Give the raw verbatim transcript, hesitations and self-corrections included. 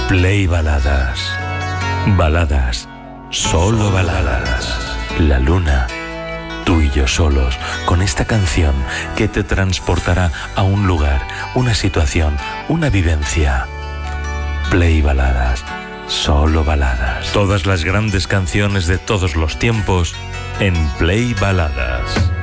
Play Baladas. Baladas. Solo baladas. La luna. Tú y yo solos, con esta canción que te transportará a un lugar, una situación, una vivencia. Play Baladas. Solo baladas. Todas las grandes canciones de todos los tiempos en Play Baladas.